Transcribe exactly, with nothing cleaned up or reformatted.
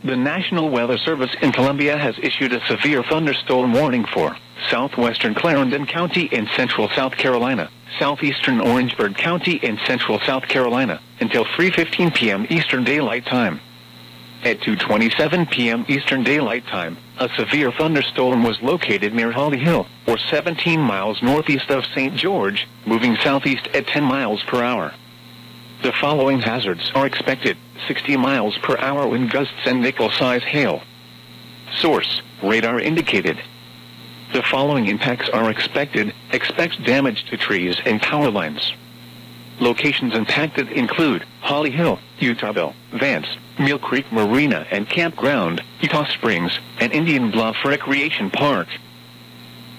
The National Weather Service in Columbia has issued a severe thunderstorm warning for southwestern Clarendon County in central South Carolina, southeastern Orangeburg County in central South Carolina, until three fifteen p.m. Eastern Daylight Time. At two twenty-seven p.m. Eastern Daylight Time, a severe thunderstorm was located near Holly Hill, or seventeen miles northeast of Saint George, moving southeast at ten miles per hour. The following hazards are expected: sixty miles per hour wind gusts and nickel-size hail. Source: radar indicated. The following impacts are expected. Expect damage to trees and power lines. Locations impacted include Holly Hill, Utahville, Vance, Mill Creek Marina and Campground, Utah Springs, and Indian Bluff Recreation Park.